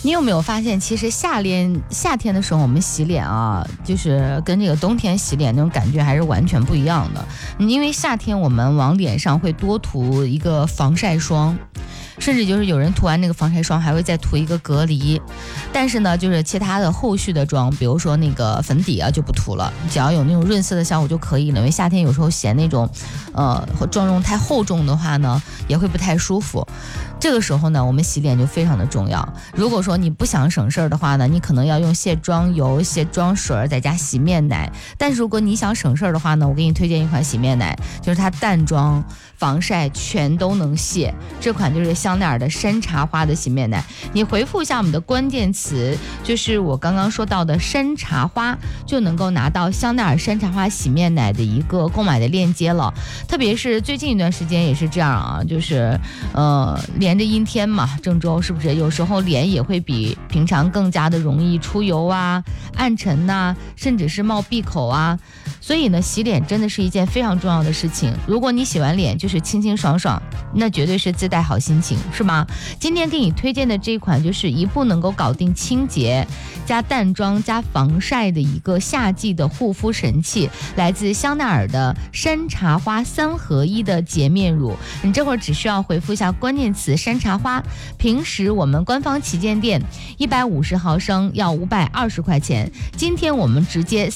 你有没有发现，其实夏天的时候我们洗脸啊，就是跟这个冬天洗脸那种感觉还是完全不一样的。因为夏天我们往脸上会多涂一个防晒霜，甚至就是有人涂完那个防晒霜还会再涂一个隔离。但是呢，就是其他的后续的妆，比如说那个粉底啊就不涂了，只要有那种润色的效果就可以了。因为夏天有时候嫌那种妆容太厚重的话呢，也会不太舒服。这个时候呢，我们洗脸就非常的重要。如果说你不想省事儿的话呢，你可能要用卸妆油、卸妆水再加洗面奶。但是如果你想省事儿的话呢，我给你推荐一款洗面奶，就是它淡妆、防晒全都能卸。这款就是香奈儿的山茶花的洗面奶。你回复一下我们的关键词，就是我刚刚说到的山茶花，就能够拿到香奈儿山茶花洗面奶的一个购买的链接了。特别是最近一段时间也是这样啊，就是连着阴天嘛，郑州是不是有时候脸也会比平常更加的容易出油啊、暗沉呐，甚至是冒闭口啊。所以呢，洗脸真的是一件非常重要的事情。如果你洗完脸就是清清爽爽，那绝对是自带好心情，是吗？今天给你推荐的这一款就是一步能够搞定清洁加淡妆加防晒的一个夏季的护肤神器，来自香奈儿的山茶花3合1的洁面乳。你这会儿只需要回复一下关键词山茶花，平时我们官方旗舰店150毫升要520块钱，今天我们直接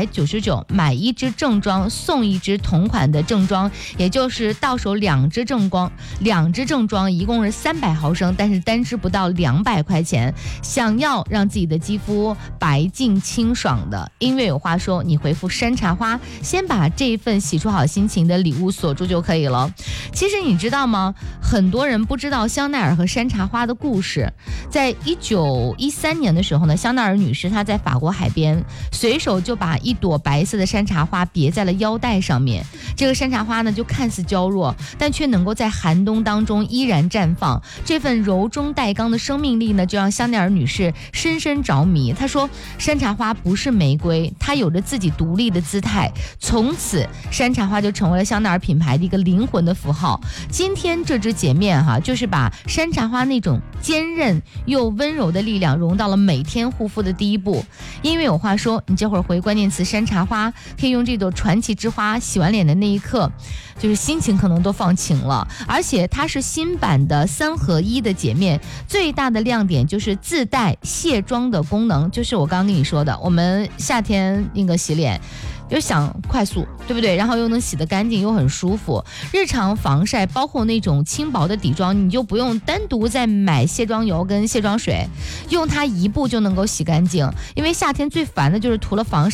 399买1支正装送1支同款的正装，也就是到手2支正装一共是300毫升，但是单支不到200块钱。想要让自己的肌肤白净清爽的，音乐有话说，你回复山茶花，先把这一份洗出好心情的礼物锁住就可以了。其实你知道吗？很多人不知道香奈儿和山茶花的故事。在1913年的时候呢，香奈儿女士她在法国海边随手就把一朵白色的山茶花别在了腰带上面。这个山茶花呢就看似娇弱，但却能够在寒冬当中依然绽放。这份柔中带刚的生命力呢，就让香奈儿女士深深着迷。她说，山茶花不是玫瑰，它有着自己独立的姿态。从此山茶花就成为了香奈儿品牌的一个灵魂的符号。今天这支洁面就是把山茶花那种坚韧又温柔的力量融到了每天护肤的第一步。因为有话说，你这会儿回关键词山茶花，可以用这朵传奇之花，洗完脸的那一刻就是心情可能都放晴了。而且它是新版的3合1的洁面，最大的亮点就是自带卸妆的功能，就是我刚刚跟你说的，我们夏天那个洗脸又想快速，对不对？然后又能洗得干净又很舒服。日常防晒包括那种轻薄的底妆，你就不用单独再买卸妆油跟卸妆水，用它一步就能够洗干净。因为夏天最烦的就是涂了防晒